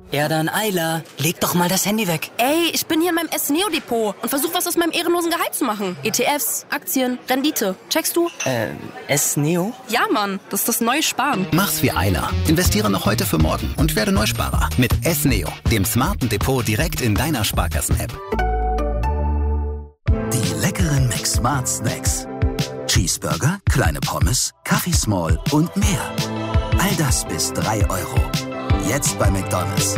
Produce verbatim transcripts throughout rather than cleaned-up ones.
Ja dann, Ayla, leg doch mal das Handy weg. Ey, ich bin hier in meinem S-Neo-Depot und versuche was aus meinem ehrenlosen Gehalt zu machen. E T Fs, Aktien, Rendite. Checkst du? Äh, S-Neo? Ja, Mann, das ist das neue Sparen. Mach's wie Ayla. Investiere noch heute für morgen und werde Neusparer mit S-Neo, dem smarten Depot direkt in deiner Sparkassen-App. Die leckeren McSmart Snacks. Cheeseburger, kleine Pommes, Kaffee Small und mehr. All das bis drei Euro. Jetzt bei McDonald's.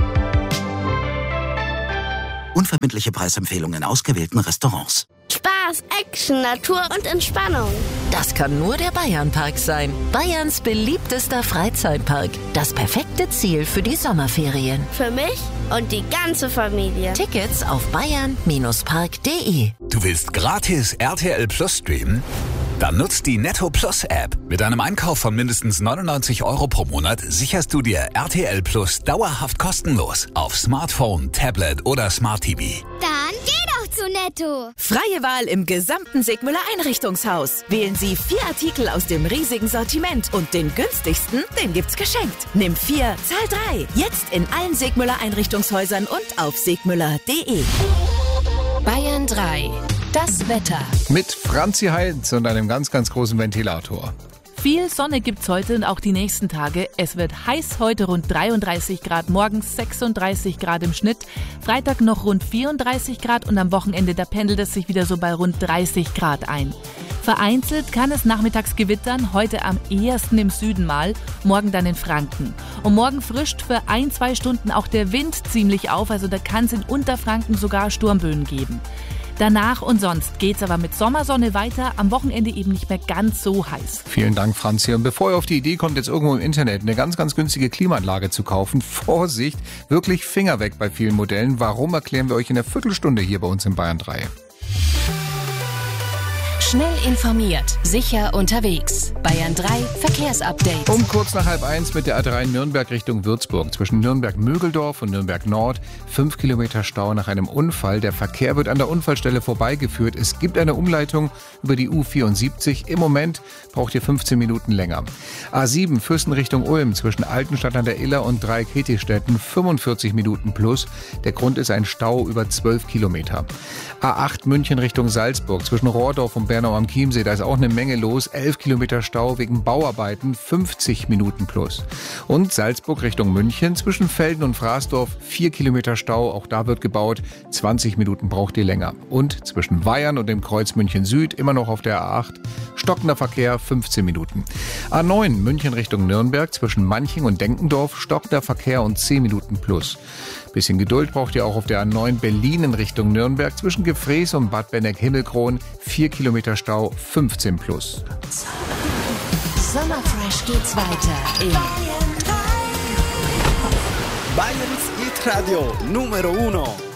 Unverbindliche Preisempfehlungen in ausgewählten Restaurants. Spaß, Action, Natur und Entspannung. Das kann nur der Bayernpark sein. Bayerns beliebtester Freizeitpark. Das perfekte Ziel für die Sommerferien. Für mich und die ganze Familie. Tickets auf bayern Park punkt de. Du willst gratis R T L Plus streamen? Dann nutzt die Netto Plus App. Mit einem Einkauf von mindestens neunundneunzig Euro pro Monat sicherst du dir R T L Plus dauerhaft kostenlos auf Smartphone, Tablet oder Smart T V. Dann geh doch zu Netto. Freie Wahl im gesamten Sigmüller Einrichtungshaus. Wählen Sie vier Artikel aus dem riesigen Sortiment und den günstigsten, den gibt's geschenkt. Nimm vier, zahl drei. Jetzt in allen Sigmüller Einrichtungshäusern und auf sigmüller punkt de. Bayern drei. Das Wetter. Mit Franzi Heinz und einem ganz, ganz großen Ventilator. Viel Sonne gibt's heute und auch die nächsten Tage. Es wird heiß, heute rund dreiunddreißig Grad, morgens sechsunddreißig Grad im Schnitt. Freitag noch rund vierunddreißig Grad und am Wochenende, da pendelt es sich wieder so bei rund dreißig Grad ein. Vereinzelt kann es nachmittags gewittern, heute am ehesten im Süden mal, morgen dann in Franken. Und morgen frischt für ein, zwei Stunden auch der Wind ziemlich auf, also da kann es in Unterfranken sogar Sturmböen geben. Danach und sonst geht's aber mit Sommersonne weiter, am Wochenende eben nicht mehr ganz so heiß. Vielen Dank, Franzi. Und bevor ihr auf die Idee kommt, jetzt irgendwo im Internet eine ganz, ganz günstige Klimaanlage zu kaufen, Vorsicht, wirklich Finger weg bei vielen Modellen. Warum, erklären wir euch in einer Viertelstunde hier bei uns in Bayern drei. Schnell informiert, sicher unterwegs. Bayern drei Verkehrsupdate. Um kurz nach halb eins mit der A drei Nürnberg Richtung Würzburg. Zwischen Nürnberg-Mögeldorf und Nürnberg-Nord. Fünf Kilometer Stau nach einem Unfall. Der Verkehr wird an der Unfallstelle vorbeigeführt. Es gibt eine Umleitung über die U vierundsiebzig. Im Moment braucht ihr fünfzehn Minuten länger. A sieben Fürsten Richtung Ulm. Zwischen Altenstadt an der Iller und Dreieck-Hetistätten. fünfundvierzig Minuten plus. Der Grund ist ein Stau über zwölf Kilometer. A acht München Richtung Salzburg. Zwischen Rohrdorf und Bernau am Chiemsee, da ist auch eine Menge los. elf Kilometer Stau wegen Bauarbeiten, fünfzig Minuten plus. Und Salzburg Richtung München, zwischen Velden und Fraßdorf, vier Kilometer Stau, auch da wird gebaut, zwanzig Minuten braucht ihr länger. Und zwischen Weyern und dem Kreuz München Süd, immer noch auf der A acht, stockender Verkehr, fünfzehn Minuten. A neun München Richtung Nürnberg, zwischen Manching und Denkendorf, stockender Verkehr und zehn Minuten plus. Bisschen Geduld braucht ihr auch auf der A neun Berlin in Richtung Nürnberg, zwischen Gefrees und Bad Benneck-Himmelkron, vier Kilometer Stau, fünfzehn plus. Sommerfresh geht's weiter in Bayerns Hit Radio Numero uno.